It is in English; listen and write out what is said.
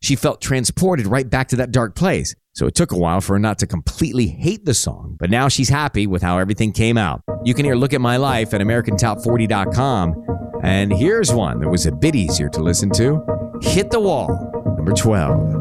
she felt transported right back to that dark place. So it took a while for her not to completely hate the song, but now she's happy with how everything came out. You can hear Look at My Life at AmericanTop40.com. And here's one that was a bit easier to listen to. Hit the Wall, number 12.